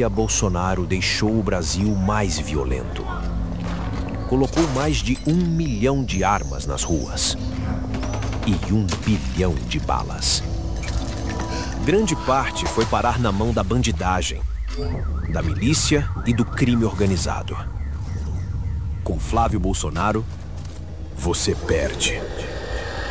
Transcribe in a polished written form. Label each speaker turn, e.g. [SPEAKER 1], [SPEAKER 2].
[SPEAKER 1] dia Bolsonaro deixou o Brasil mais violento. Colocou mais de 1 milhão de armas nas ruas e 1 bilhão de balas. Grande parte foi parar na mão da bandidagem, da milícia e do crime organizado. Com Flávio Bolsonaro, você perde.